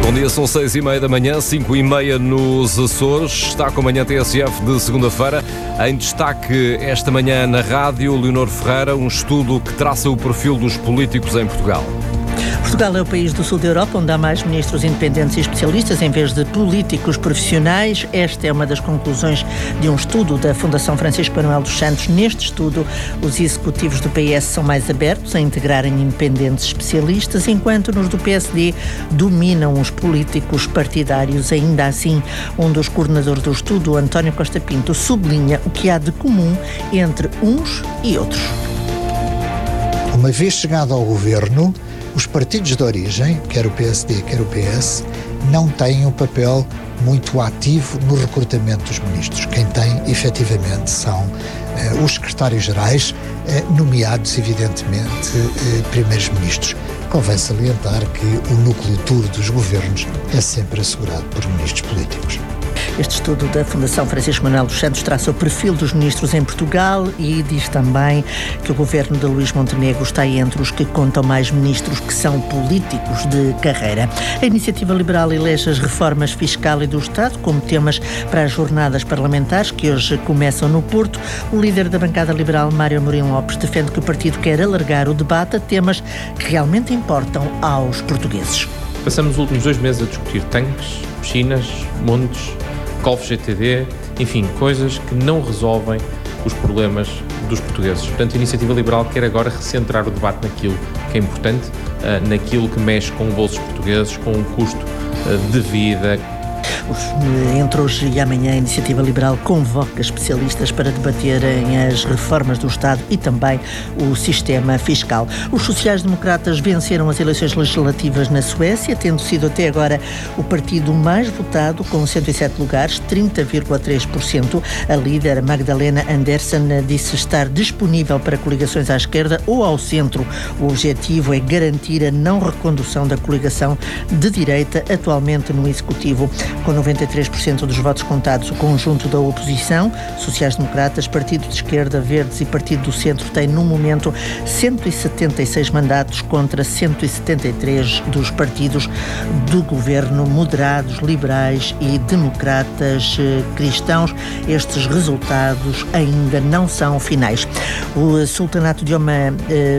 Bom dia, são 6h30 da manhã, 5h30 nos Açores. Está com a Manhã TSF de segunda-feira. Em destaque esta manhã na rádio, Leonor Ferreira, um estudo que traça o perfil dos políticos em Portugal. Portugal é o país do sul da Europa onde há mais ministros independentes e especialistas em vez de políticos profissionais. Esta é uma das conclusões de um estudo da Fundação Francisco Manuel dos Santos. Neste estudo, os executivos do PS são mais abertos a integrarem independentes especialistas, enquanto nos do PSD dominam os políticos partidários. Ainda assim, um dos coordenadores do estudo, António Costa Pinto, sublinha o que há de comum entre uns e outros. Uma vez chegado ao governo, os partidos de origem, quer o PSD, quer o PS, não têm um papel muito ativo no recrutamento dos ministros. Quem tem, efetivamente, são os secretários-gerais, nomeados, evidentemente, primeiros-ministros. Convém salientar que o núcleo duro dos governos é sempre assegurado por ministros políticos. Este estudo da Fundação Francisco Manuel dos Santos traça o perfil dos ministros em Portugal e diz também que o governo de Luís Montenegro está entre os que contam mais ministros que são políticos de carreira. A Iniciativa Liberal elege as reformas fiscal e do Estado como temas para as jornadas parlamentares que hoje começam no Porto. O líder da bancada liberal, Mário Amorim Lopes, defende que o partido quer alargar o debate a temas que realmente importam aos portugueses. Passamos os últimos 2 meses a discutir tanques, piscinas, montes, Golf GTD, enfim, coisas que não resolvem os problemas dos portugueses. Portanto, a Iniciativa Liberal quer agora recentrar o debate naquilo que é importante, naquilo que mexe com bolsos portugueses, com o custo de vida. Entre hoje e amanhã, a Iniciativa Liberal convoca especialistas para debaterem as reformas do Estado e também o sistema fiscal. Os sociais-democratas venceram as eleições legislativas na Suécia, tendo sido até agora o partido mais votado, com 107 lugares, 30,3%. A líder, Magdalena Andersson, disse estar disponível para coligações à esquerda ou ao centro. O objetivo é garantir a não recondução da coligação de direita atualmente no Executivo. Com 93% dos votos contados, o conjunto da oposição, sociais-democratas, Partido de Esquerda, Verdes e Partido do Centro, tem no momento 176 mandatos contra 173 dos partidos do governo, moderados, liberais e democratas cristãos. Estes resultados ainda não são finais. O Sultanato de Oman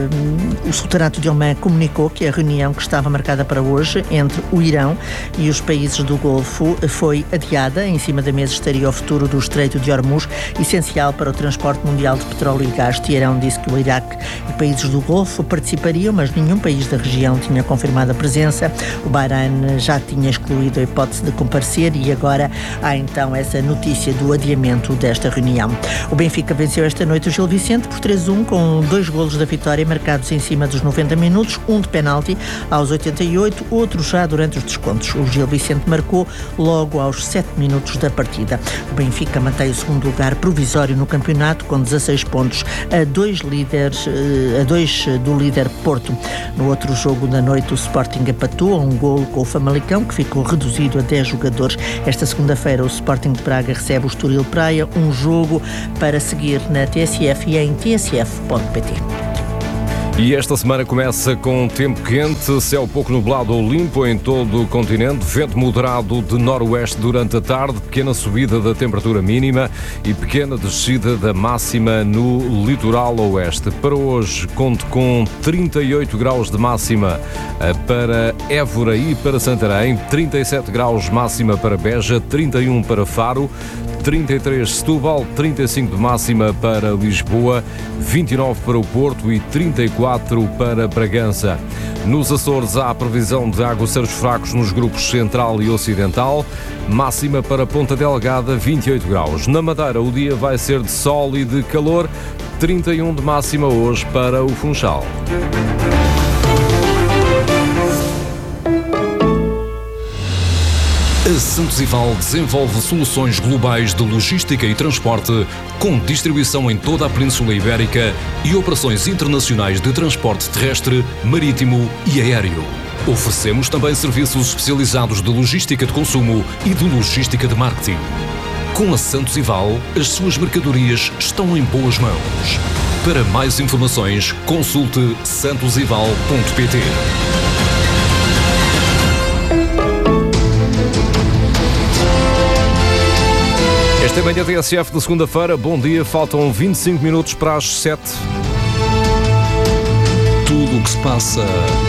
comunicou que a reunião que estava marcada para hoje entre o Irão e os países do Golfo foi adiada. Em cima da mesa estaria o futuro do Estreito de Hormuz, essencial para o transporte mundial de petróleo e gás. Teherão disse que o Iraque e países do Golfo participariam, mas nenhum país da região tinha confirmado a presença. O Bahrein já tinha excluído a hipótese de comparecer e agora há então essa notícia do adiamento desta reunião. O Benfica venceu esta noite o Gil Vicente por 3-1, com 2 golos da vitória marcados em cima dos 90 minutos, um de penalti aos 88, outro já durante os descontos. O Gil Vicente marcou logo aos 7 minutos da partida. O Benfica mantém o segundo lugar provisório no campeonato com 16 pontos, a 2 do líder Porto. No outro jogo da noite, o Sporting empatou a 1 golo com o Famalicão, que ficou reduzido a 10 jogadores. Esta segunda-feira, o Sporting de Braga recebe o Estoril Praia, um jogo para seguir na TSF e em tsf.pt. E esta semana começa com tempo quente, céu pouco nublado ou limpo em todo o continente, vento moderado de noroeste durante a tarde, pequena subida da temperatura mínima e pequena descida da máxima no litoral oeste. Para hoje, conto com 38 graus de máxima para Évora e para Santarém, 37 graus máxima para Beja, 31 para Faro, 33 Setúbal, 35 de máxima para Lisboa, 29 para o Porto e 34 para Bragança. Nos Açores há a previsão de aguaceiros fracos nos grupos central e ocidental, máxima para Ponta Delgada, 28 graus. Na Madeira o dia vai ser de sol e de calor, 31 de máxima hoje para o Funchal. A Santos Ival desenvolve soluções globais de logística e transporte, com distribuição em toda a Península Ibérica e operações internacionais de transporte terrestre, marítimo e aéreo. Oferecemos também serviços especializados de logística de consumo e de logística de marketing. Com a Santos Ival, as suas mercadorias estão em boas mãos. Para mais informações, consulte santosival.pt. Esta é a manhã TSF de segunda-feira. Bom dia, faltam 25 minutos para as 7. Tudo o que se passa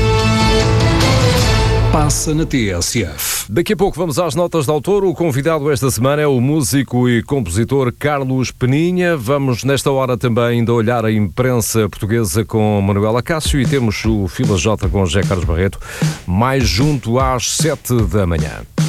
na TSF. Daqui a pouco vamos às notas de autor. O convidado esta semana é o músico e compositor Carlos Peninha. Vamos nesta hora também ainda olhar a imprensa portuguesa com Manuela Cássio e temos o Fila J com José Carlos Barreto mais junto às 7 da manhã.